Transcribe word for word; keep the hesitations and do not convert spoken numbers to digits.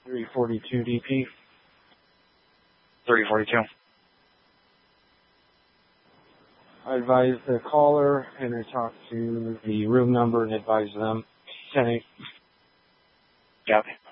three forty-two D P. three forty-two. I advise the caller and I talk to the room number and advise them. ten eight. Copy.